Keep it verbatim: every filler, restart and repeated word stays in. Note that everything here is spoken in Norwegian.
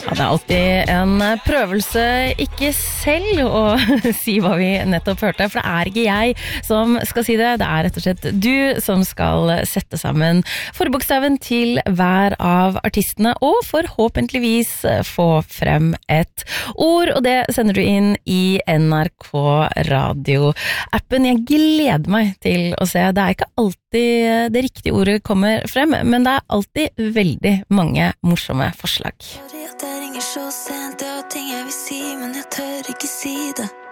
Ja, det er alltid en prøvelse, ikke selv å si hva vi nettopp hørte, for det er ikke jeg som skal si det, det er rett og slett du som skal sette sammen forbokstaven til hver av artistene, og forhåpentligvis få frem et ord, og det sender du inn i N R K Radio-appen. Jeg gleder meg til å se, det er ikke alltid det riktige ordet kommer frem, men det er alltid veldig mange morsomme forslag. Sorry at jeg ringer så sent, det er ting jeg vil si, men jeg tør ikke si det.